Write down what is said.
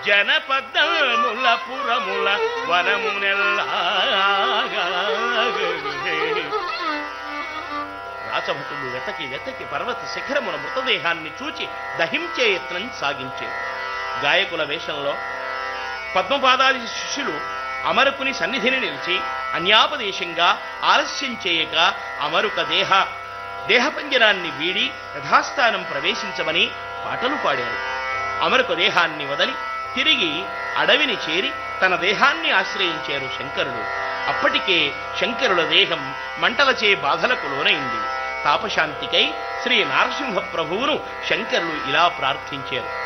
జనపదముల పురముల వనమునెల్లా. రాచభటులు వెతకి వెతకి పర్వత శిఖరమున మృతదేహాన్ని చూచి దహించే యత్నం సాగించారు. గాయకుల వేషంలో పద్మపాదాది శిష్యులు అమరుకుని సన్నిధిని నిలిచి అన్యాపదేశంగా ఆలస్యం చేయక అమరుక దేహపంజరాన్ని వీడి యథాస్థానం ప్రవేశించమని పాటలు పాడారు. అమరుక దేహాన్ని వదలి తిరిగి అడవిని చేరి తన దేహాన్ని ఆశ్రయించారు శంకరుడు. అప్పటికే శంకరుల దేహం మంటలచే బాధలకు లోనైంది. తాపశాంతికై శ్రీ నారసింహ ప్రభువును శంకరులు ఇలా ప్రార్థించారు.